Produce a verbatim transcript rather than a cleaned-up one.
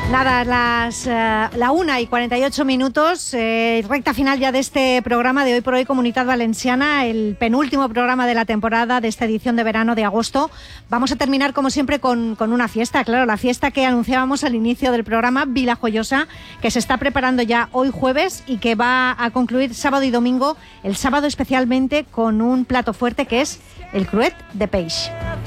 Nada, las eh, la una y cuarenta y ocho minutos, eh, recta final ya de este programa de Hoy por Hoy Comunitat Valenciana, el penúltimo programa de la temporada de esta edición de verano de agosto. Vamos a terminar, como siempre, con, con una fiesta, claro, la fiesta que anunciábamos al inicio del programa, Vilajoyosa, que se está preparando ya hoy jueves y que va a concluir sábado y domingo, el sábado especialmente con un plato fuerte que es el cruet de peix.